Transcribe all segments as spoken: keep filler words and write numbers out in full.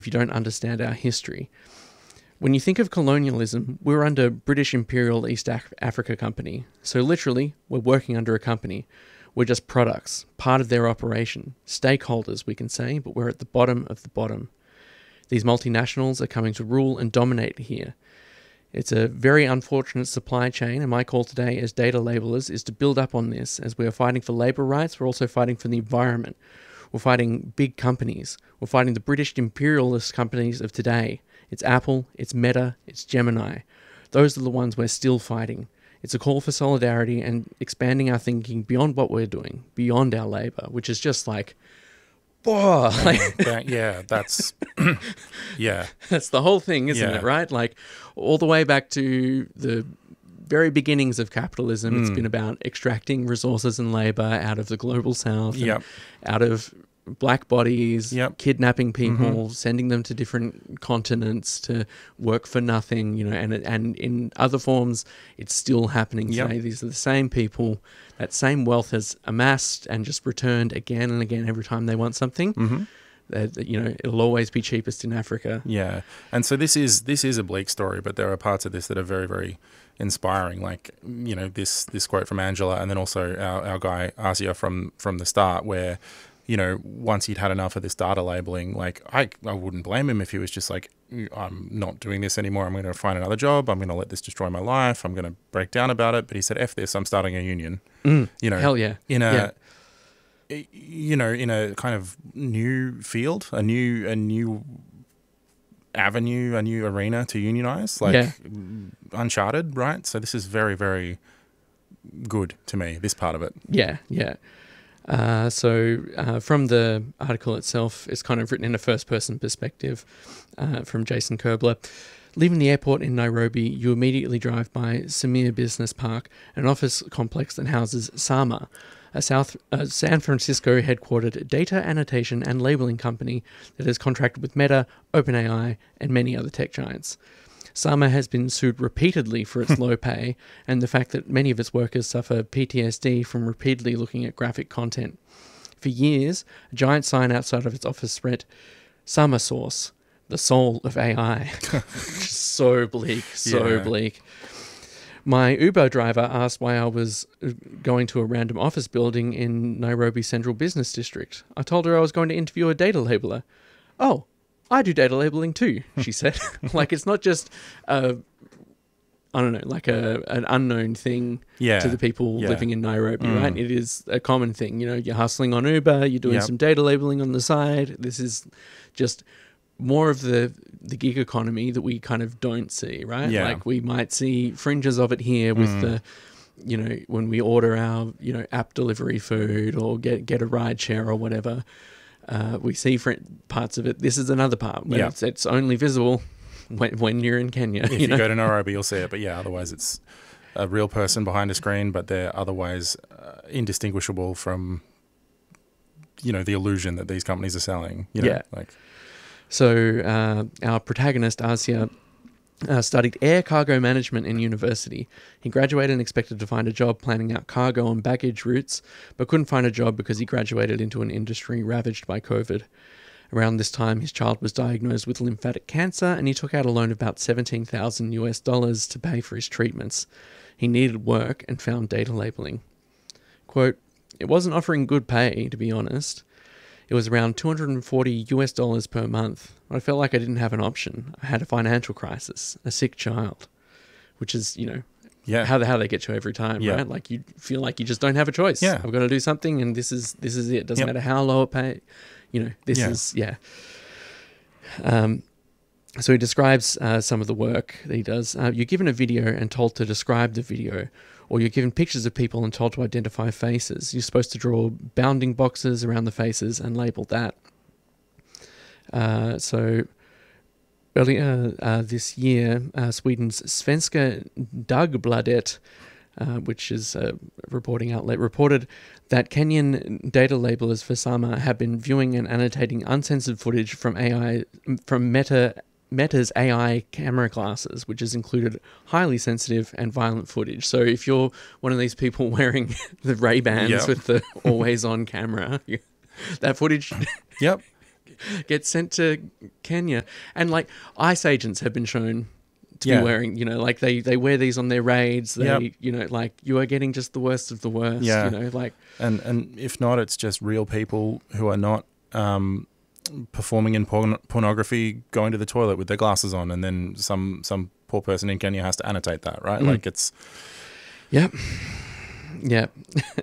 if you don't understand our history. When you think of colonialism, we're under British Imperial East Af- Africa Company. So literally, we're working under a company. We're just products, part of their operation. Stakeholders, we can say, but we're at the bottom of the bottom. These multinationals are coming to rule and dominate here. It's a very unfortunate supply chain, and my call today as data labelers is to build up on this. As we are fighting for labour rights, we're also fighting for the environment. We're fighting big companies. We're fighting the British imperialist companies of today. It's Apple, it's Meta, it's Gemini. Those are the ones we're still fighting. It's a call for solidarity and expanding our thinking beyond what we're doing, beyond our labour, which is just like, whoa. Like, that, yeah, that's, yeah. That's the whole thing, isn't Yeah. it, right? Like, all the way back to the very beginnings of capitalism, Mm. it's been about extracting resources and labour out of the global south, and Yep. out of black bodies, Yep. kidnapping people, Mhm. sending them to different continents to work for nothing, you know, and and in other forms, it's still happening Yep. today. These are the same people. That same wealth has amassed and just returned again and again every time they want something. Mm-hmm. That, you know, it'll always be cheapest in Africa. Yeah, and so this is this is a bleak story, but there are parts of this that are very, very inspiring. Like, you know, this this quote from Angela, and then also our, our guy Asia from from the start, where, you know, once he'd had enough of this data labeling, like I I wouldn't blame him if he was just like, I'm not doing this anymore. I'm going to find another job. I'm going to let this destroy my life. I'm going to break down about it. But he said, "F this. I'm starting a union." Mm, You know, hell yeah. in a. Yeah. You know, in a kind of new field, a new a new avenue, a new arena to unionize, like Yeah. uncharted, right? So this is very, very good to me, this part of it. Yeah, yeah. Uh, so uh, from the article itself, it's kind of written in a first-person perspective uh, from Jason Kerbler. Leaving the airport in Nairobi, you immediately drive by Samir Business Park, an office complex that houses Sama, a South uh, San Francisco headquartered data annotation and labeling company that has contracted with Meta, OpenAI, and many other tech giants. Sama has been sued repeatedly for its low pay and the fact that many of its workers suffer P T S D from repeatedly looking at graphic content. For years, a giant sign outside of its office read, Sama Source, the soul of A I. So bleak, so Yeah. bleak. My Uber driver asked why I was going to a random office building in Nairobi Central Business District. I told her I was going to interview a data labeler. Oh, I do data labeling too, she said. Like, it's not just a, I don't know, like a an unknown thing Yeah. to the people Yeah. living in Nairobi, Mm. right? It is a common thing. You know, you're hustling on Uber, you're doing Yep. some data labeling on the side. This is just more of the the gig economy that we kind of don't see, right? Yeah. Like, we might see fringes of it here with Mm. the, you know, when we order our, you know, app delivery food or get get a ride share or whatever. Uh, we see fr- parts of it. This is another part where Yeah. it's, it's only visible when, when you're in Kenya. If you you, know? go to Nairobi, you'll see it. But yeah, otherwise it's a real person behind a screen, but they're otherwise uh, indistinguishable from, you know, the illusion that these companies are selling. You know? Yeah. Like, So uh, our protagonist, Asia, uh, studied air cargo management in university. He graduated and expected to find a job planning out cargo and baggage routes, but couldn't find a job because he graduated into an industry ravaged by COVID. Around this time, his child was diagnosed with lymphatic cancer, and he took out a loan of about seventeen thousand US dollars to pay for his treatments. He needed work and found data labeling. Quote, it wasn't offering good pay, to be honest. It was around two hundred forty US dollars per month. I felt like I didn't have an option. I had a financial crisis, a sick child, which is, you know, yeah. how, how they get you every time, Yeah. right? Like, you feel like you just don't have a choice. Yeah. I've got to do something, and this is this is it. Doesn't Yep. matter how low it pay. You know, this Yeah. is, yeah. Um, so he describes uh, some of the work that he does. Uh, you're given a video and told to describe the video, or you're given pictures of people and told to identify faces. You're supposed to draw bounding boxes around the faces and label that. Uh, so earlier uh, this year, uh, Sweden's Svenska Dagbladet, uh, which is a reporting outlet, reported that Kenyan data labelers for Sama have been viewing and annotating uncensored footage from A I from Meta Meta's A I camera classes, which has included highly sensitive and violent footage. So if you're one of these people wearing the Ray-Bans Yep. with the always-on camera, you, that footage Yep. get sent to Kenya. And like ICE agents have been shown to Yeah. be wearing, you know, like they, they wear these on their raids. They, Yep. you know, like you are getting just the worst of the worst, Yeah. you know, like, And and if not, it's just real people who are not um, performing in porn- pornography, going to the toilet with their glasses on, and then some some poor person in Kenya has to annotate that, right? Mm. Like it's yep. Yep.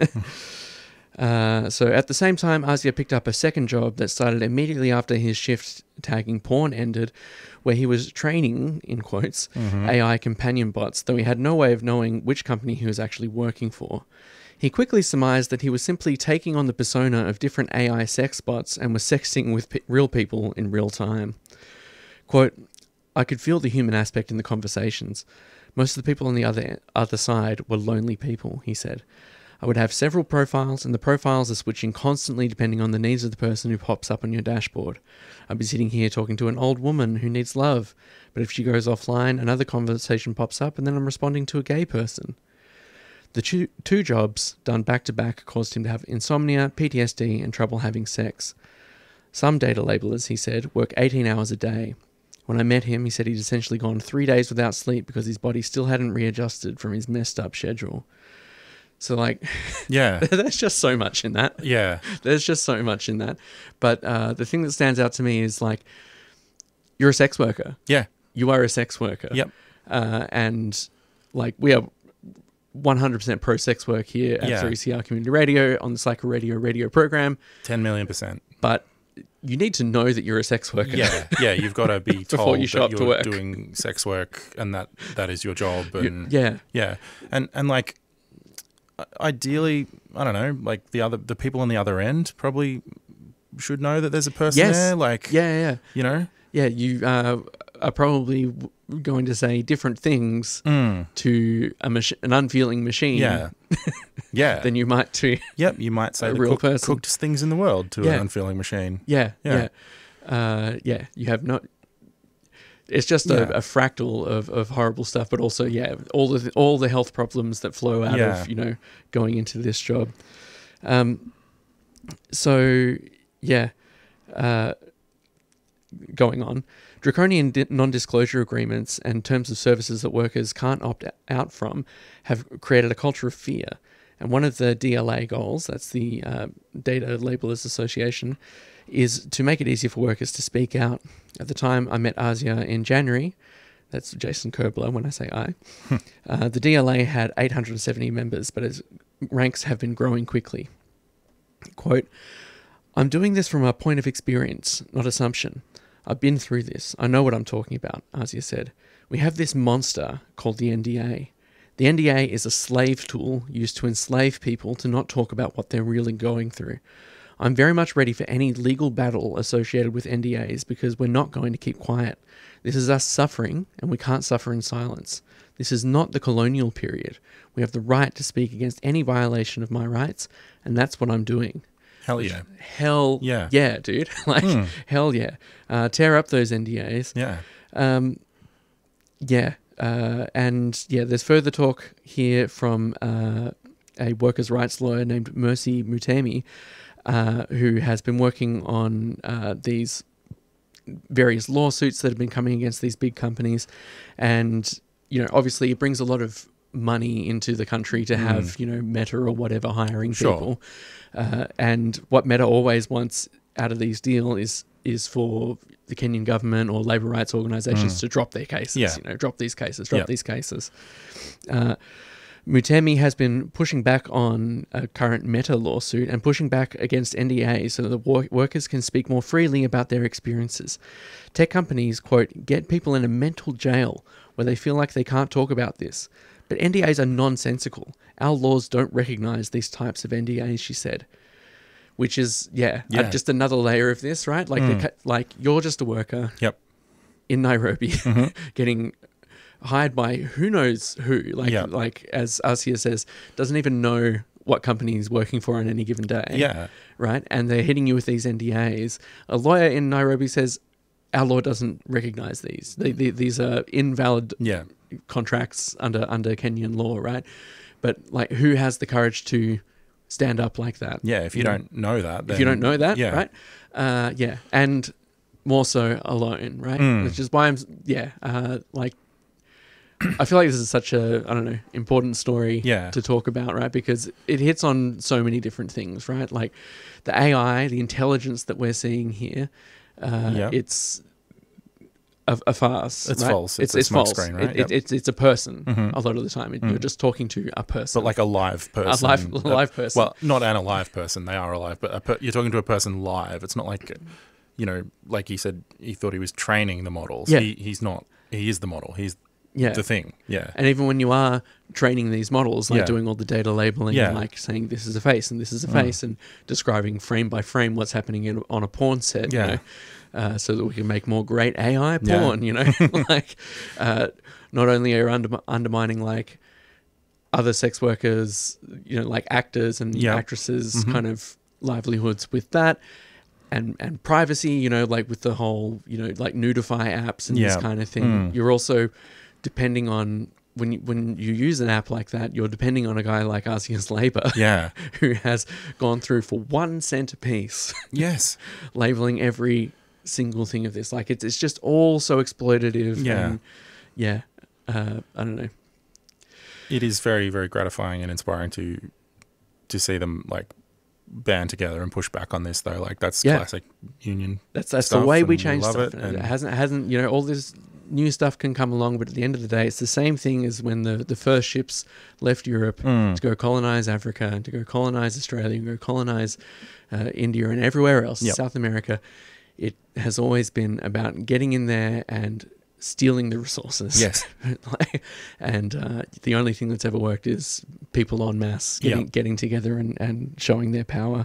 Uh, so at the same time, Asia picked up a second job that started immediately after his shift tagging porn ended, where he was training, in quotes, Mhm. A I companion bots, though he had no way of knowing which company he was actually working for. He quickly surmised that he was simply taking on the persona of different A I sex bots and was sexting with pe- real people in real time. Quote, I could feel the human aspect in the conversations. Most of the people on the other other side were lonely people, he said. I would have several profiles, and the profiles are switching constantly depending on the needs of the person who pops up on your dashboard. I'd be sitting here talking to an old woman who needs love, but if she goes offline, another conversation pops up, and then I'm responding to a gay person. The two, two jobs, done back-to-back, caused him to have insomnia, P T S D, and trouble having sex. Some data labelers, he said, work eighteen hours a day. When I met him, he said he'd essentially gone three days without sleep because his body still hadn't readjusted from his messed up schedule. So, like, yeah, there's just so much in that. yeah, There's just so much in that. But uh, the thing that stands out to me is, like, you're a sex worker. yeah, You are a sex worker. yep, Uh, and, like, we are one hundred percent pro-sex work here at Yeah. three C R Community Radio on the Psycho Radio radio program. ten million percent. But you need to know that you're a sex worker. Yeah, yeah, you've got to be Before told you show that up to you're work. doing sex work and that that is your job. You- And yeah. yeah, and and like ideally, I don't know, like the other the people on the other end probably should know that there's a person Yes. there. Like, Yeah, yeah. you know, Yeah, you uh, are probably w- going to say different things mm, to a mach- an unfeeling machine yeah, yeah. than you might to... Yep, you might say a the real cook, person. cooked things in the world to Yeah. an unfeeling machine. Yeah, Yeah. yeah. Uh, yeah, you have not... It's just Yeah. a, a fractal of, of horrible stuff, but also, yeah, all the all the health problems that flow out Yeah. of, you know, going into this job. Um, so, yeah, uh, going on. Draconian di- non-disclosure agreements and terms of services that workers can't opt out from have created a culture of fear. And one of the D L A goals, that's the uh, Data Labelers Association, is to make it easier for workers to speak out. At the time I met Asia in January, that's Jason Kerbler when I say I, uh, the D L A had eight hundred seventy members, but its ranks have been growing quickly. Quote, I'm doing this from a point of experience, not assumption. I've been through this. I know what I'm talking about, Asia said. We have this monster called the N D A. The N D A is a slave tool used to enslave people to not talk about what they're really going through. I'm very much ready for any legal battle associated with N D As because we're not going to keep quiet. This is us suffering, and we can't suffer in silence. This is not the colonial period. We have the right to speak against any violation of my rights, and that's what I'm doing. Hell yeah, Hell Yeah. yeah, dude. like, Hmm. hell yeah. Uh, tear up those N D As. yeah, Um, yeah. Uh, and yeah, there's further talk here from uh, a workers' rights lawyer named Mercy Mutemi, uh, who has been working on uh, these various lawsuits that have been coming against these big companies. And, you know, obviously it brings a lot of money into the country to have, Mm. you know, Meta or whatever hiring Sure. people. Uh, and what Meta always wants out of these deals is is for the Kenyan government or labour rights organisations Mm. to drop their cases, Yeah. you know, drop these cases, drop Yeah. these cases. Uh, Mutemi has been pushing back on a current Meta lawsuit and pushing back against N D A so that the wor- workers can speak more freely about their experiences. Tech companies, quote, get people in a mental jail where they feel like they can't talk about this. But N D As are nonsensical. Our laws don't recognise these types of N D As, she said. Which is, yeah, uh, Yeah. just another layer of this, right? Like, Mm. the, ca- like you're just a worker yep, in Nairobi Mhm. getting hired by who knows who. Like, Yeah. like as Asia says, doesn't even know what company he's working for on any given day. yeah, Right? And they're hitting you with these N D As. A lawyer in Nairobi says, our law doesn't recognise these. They, they, these are invalid yeah, contracts under under Kenyan law, right? But like, who has the courage to stand up like that. Yeah, if you know? don't know that, then, if you don't know that, yeah. right? Uh, yeah, and more so alone, right? Mm. Which is why I'm, yeah, uh, like, I feel like this is such a, I don't know, important story Yeah. to talk about, right? Because it hits on so many different things, right? Like the A I, the intelligence that we're seeing here, uh, Yep. it's a, a farce. It's right? false. It's a it's smoke false. screen, right? It, Yep. it, it's it's a person Mhm. a lot of the time. It- Mm. You're just talking to a person, But like a live person. a live, Uh, live person. Well, not an alive person. They are alive, but a per- you're talking to a person live. It's not like, you know, like he said, he thought he was training the models. Yeah. He, he's not. He is the model. He's yeah. the thing. Yeah. And even when you are training these models, like Yeah. doing all the data labeling, Yeah. and like saying this is a face and this is a Mm. face, and describing frame by frame what's happening in, on a porn set, Yeah. you know, uh, so that we can make more great A I Yeah. porn, you know, like uh, not only are under, undermining like other sex workers, you know, like actors and Yeah. actresses, Mhm. kind of livelihoods with that. And, and privacy, you know, like with the whole, you know, like nudify apps and this Yeah. kind of thing. Mm. You're also depending on when you, when you use an app like that, you're depending on a guy like Arceus Labor, Yeah. who has gone through for one cent a piece, Yes. labeling every single thing of this. Like it's it's just all so exploitative. Yeah. And yeah. Uh, I don't know. It is very, very gratifying and inspiring to to see them like band together and push back on this, though. Like that's Yeah. classic union. That's that's the stuff, way we and we change love stuff. it, It, and- hasn't hasn't you know all this new stuff can come along, but at the end of the day, it's the same thing as when the the first ships left Europe Mm. to go colonize Africa and to go colonize Australia and go colonize uh, India and everywhere else, Yep. South America. It has always been about getting in there and stealing the resources. Yes. Like, and uh, the only thing that's ever worked is people en masse getting, Yep. getting together and, and showing their power.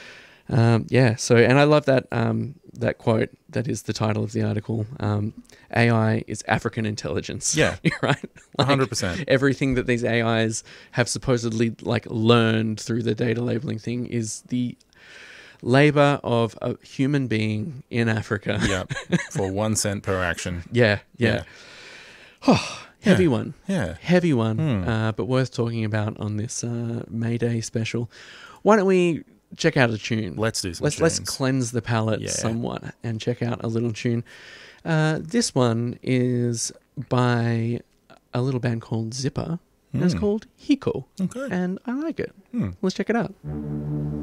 Um, yeah. So, and I love that um, that quote. That is the title of the article. Um, A I is African intelligence. Yeah. Right. A hundred percent. Everything that these A Is have supposedly like learned through the data labeling thing is the labor of a human being in Africa. Yep. For one cent per action. Yeah. Yeah. Oh, heavy Yeah. one. Yeah. Heavy one, Hmm. uh, but worth talking about on this uh, May Day special. Why don't we check out a tune? Let's do some let's let's tunes. cleanse the palate Yeah. somewhat and check out a little tune. Uh, this one is by a little band called Zipper, and it's Hmm. called Hiko, Okay. and I like it. Hmm. Let's check it out.